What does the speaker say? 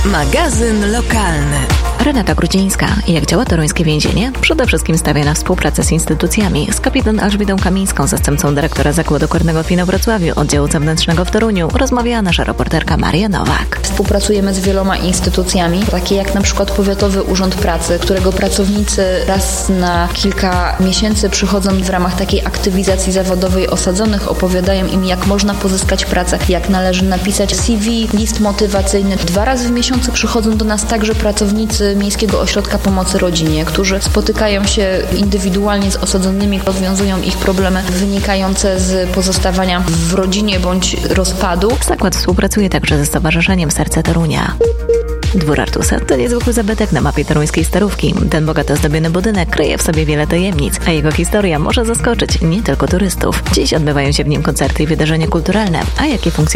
Magazyn lokalny. Renata Grudzińska. Jak działa toruńskie więzienie? Przede wszystkim stawia na współpracę z instytucjami. Z kapitan Elżbietą Kamińską, zastępcą dyrektora Zakładu Karnego w Inowrocławiu, oddziału zewnętrznego w Toruniu, rozmawiała nasza reporterka Maria Nowak. Współpracujemy z wieloma instytucjami, takie jak na przykład Powiatowy Urząd Pracy, którego pracownicy raz na kilka miesięcy przychodzą w ramach takiej aktywizacji zawodowej osadzonych, opowiadają im, jak można pozyskać pracę, jak należy napisać CV, list motywacyjny. 2 razy w miesiącu przychodzą do nas także pracownicy Miejskiego Ośrodka Pomocy Rodzinie, którzy spotykają się indywidualnie z osadzonymi, rozwiązują ich problemy wynikające z pozostawania w rodzinie bądź rozpadu. Zakład współpracuje także ze Stowarzyszeniem Serce Torunia. Dwór Artusa to niezwykły zabytek na mapie toruńskiej Starówki. Ten bogato zdobiony budynek kryje w sobie wiele tajemnic, a jego historia może zaskoczyć nie tylko turystów. Dziś odbywają się w nim koncerty i wydarzenia kulturalne, a jakie funkcje